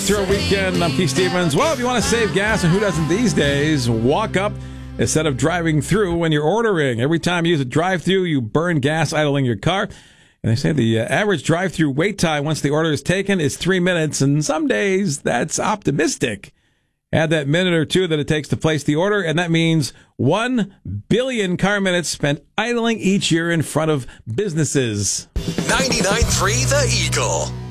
Through a weekend, I'm Keith Stevens. Well, if you want to save gas, and who doesn't these days, walk up instead of driving through when you're ordering. Every time you use a drive-through, you burn gas idling your car. And they say the average drive-through wait time once the order is taken is 3 minutes, and some days that's optimistic. Add that minute or two that it takes to place the order, and that means 1 billion car minutes spent idling each year in front of businesses. 99.3 The Eagle.